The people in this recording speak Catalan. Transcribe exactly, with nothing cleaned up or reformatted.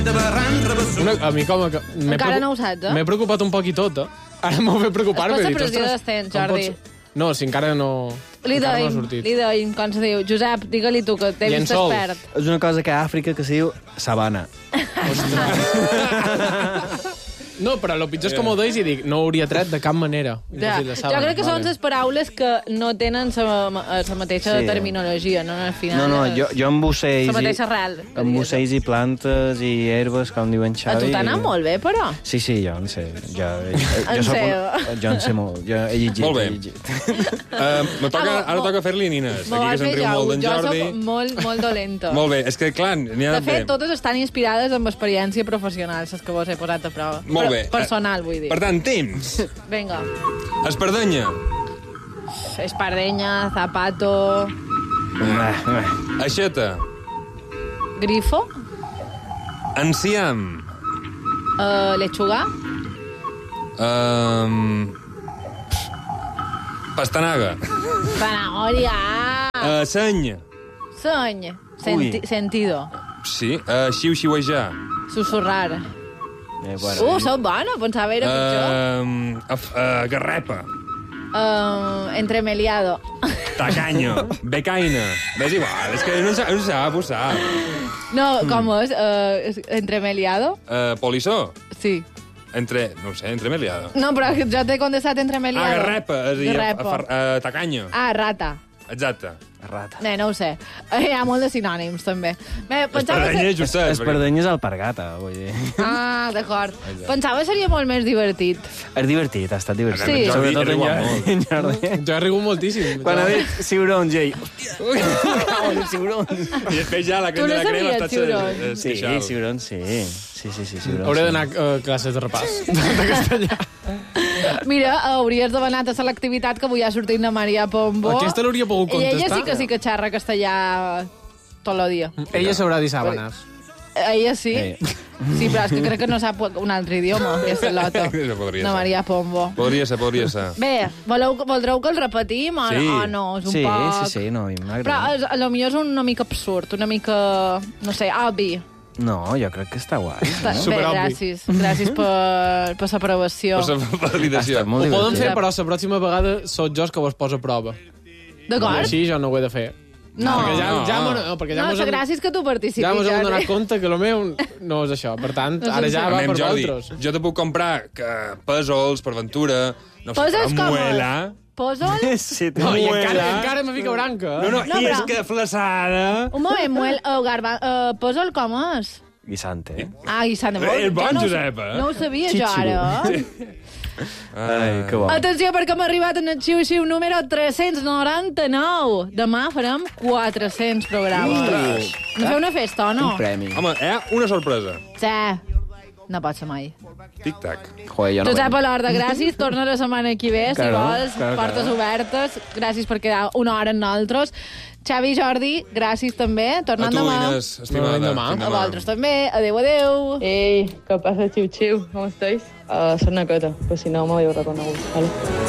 Una, a mi com que... Encara no ho saps, eh? M'he preocupat un poc i tot, eh? Ara m'ho ve preocupar-me. Es posa He dit, pressió ostres, d'estens, com Jordi. pots- No, si encara no... Li encara no ha deim, sortit. li deim, com se diu. Josep, digue-li tu, que t'he vist Llençols. expert. És una cosa que a Àfrica que se diu sabana. No, però el pitjor és com ho deis i dic, no ho hauria tret de cap manera. Ja. Jo crec que són les paraules que no tenen la mateixa Sí. terminologia, no? Al final, No, no, jo, jo amb ocells... La mateixa i- arrel. Amb ocells i plantes i herbes, com diuen A Xavi... tu t'ha anat molt bé, però. Sí, sí, jo en sé. Jo, jo, En jo, soc sé. un, jo en sé molt. Jo he llegit. Molt bé. He llegit. Uh, me toca, Ah, ara mo- toca fer-li nines. M'ho Aquí vas que se'n fer riu jo. molt d'en Jo Jordi. soc molt, molt dolenta. Molt bé, és que clar, n'hi ha De fet, totes estan inspirades en experiència professional, les que vos he posat a prova. Molt Per- bé. Personal, vull dir. Per tant, temps. Vinga. Espardenya. Espardenya, zapato, Ah, ah. Aixeta. grifo, Enciam. uh, lechuga, Um, pastanaga. zanahoria, Uh, seny. seny, senti Ui. sentido, Sí. Uh, xiu-xiuejar. susurrar. Eh, bueno, Uh, sou bona, pensava era pitjor. Uh, uh, garrepa. Uh, entremeliado. Tacanyo. Becaina. És igual, és que no sap, no sap, ho sap. No, com és? Uh, entremeliado? Uh, polissó. Sí. Entre, no ho sé, entremeliado. No, però jo t'he contestat entremeliado. Ah, garrepa, és a dir, Garrepa. a, a, a, tacanyo. Ah, rata. Exacte. rata. Bé, no ho sé. Hi ha molt de sinònims, també. Bé, pensava Espardenya, que... justet. perquè- Espardenya és alpargata, vull dir. Ah, d'acord. Pensava que seria molt més divertit. És divertit, ha estat divertit. Sí. Jordi, Sobretot riu en molt. Jordi. En Jordi. Jo he rigut moltíssim. Quan ha dit ciurons, ell... Hòstia, ciurons. I després ja la Tu crema no de la crema sabies, està ciurons? Sí, ciurons, sí. Sí, sí, sí, ciurons. Hauré sí. d'anar a uh, classes de repàs de castellà. Mira, hauries d'anar a selectivitat, que avui ha sortit la Maria Pombo. Aquesta l'hauria pogut I ella contestar. sí que sí que xerra castellà tot el dia. Ella sabrà dir sàbanes. Ella sí. Eh. Sí, però és que crec que no sap un altre idioma, aquesta lota. Això podria La ser. Maria Pombo. Podria ser, podria ser. Bé, voleu, voldreu que el repetim o, Sí. o no? És un Sí, poc... sí, sí, no, a mi Però m'agrada. és, a lo millor és una mica absurd, una mica, no sé, obvi. No, jo crec que està guai. Bé, Superobvi. gràcies. Gràcies per, per l'aprovació. Per la validació. Està molt Ho poden divertit. fer, però la pròxima vegada sóc jo els que vos poso a prova. D'acord? Així jo no ho he de fer. No. Perquè ja, No. ja, no, no, perquè ja No, mos la hem, gràcia és que tu participis. ja mos hem Jordi. donat compte que el meu no és això. Per tant, No ara sé ja si- va Anem, per Jordi, vosaltres. jo te puc comprar que pèsols, per ventura, no sé, Poses per com? muela... Posol? Sí, No, i Muela. encara, encara me fica branca. No, no, No, i però- és que flaçada... Un moment, muel, uh, garba, uh, posol com és? Guisante. Ah, guisant de Eh, és bon, Jo no ho- Josep, eh? No ho sabia jo Xitxo. ara. Ai, que bo. Atenció, perquè hem arribat en el xiu-xiu número tres-cents noranta-nou. Demà farem quatre-cents programes. No feu una festa, o no? Un premi. Home, eh? Una sorpresa. Sí. No pot ser mai. Tic-tac. Joder, jo no Josep venc. Alorda, gràcies. Torna la setmana que ve, si Claro, vols. claro, Portes claro. obertes. Gràcies per quedar una hora amb nosaltres. Xavi i Jordi, gràcies també. A Tornant tu, demà. Inés, estimada. Fins demà. Fins A vosaltres també. Adéu, adéu. Hey, ¿qué pasa, Chiu Chiu? ¿Cómo estáis? Uh, soy Nakata, pues si no me había reconegut, ¿vale?